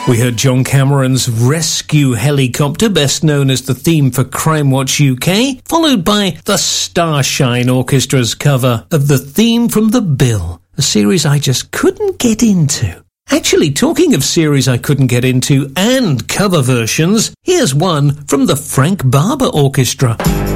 We heard John Cameron's Rescue Helicopter, best known as the theme for Crime Watch UK, followed by the Starshine Orchestra's cover of the theme from The Bill, a series I just couldn't get into. Actually, talking of series I couldn't get into and cover versions, here's one from the Frank Barber Orchestra.